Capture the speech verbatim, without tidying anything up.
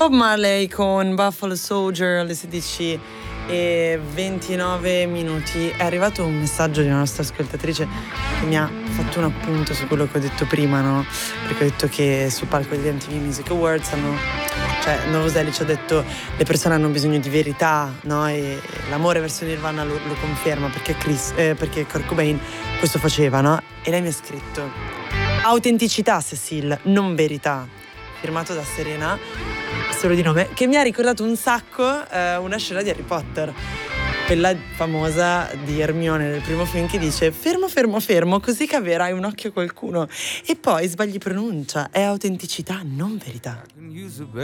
Bob Marley con Buffalo Soldier alle sedici e ventinove minuti. È arrivato un messaggio di una nostra ascoltatrice che mi ha fatto un appunto su quello che ho detto prima, no? Perché ho detto che sul palco degli M T V Music Awards hanno, cioè Novoselli ci ha detto le persone hanno bisogno di verità, no? E l'amore verso Nirvana lo, lo conferma, perché Chris, eh, perché Kurt Cobain questo faceva, no? E lei mi ha scritto autenticità, Cecil, non verità, firmato da Serena, solo di nome, che mi ha ricordato un sacco eh, una scena di Harry Potter, quella famosa di Hermione nel primo film che dice fermo fermo fermo così caverai un occhio a qualcuno, e poi sbagli pronuncia, è autenticità non verità.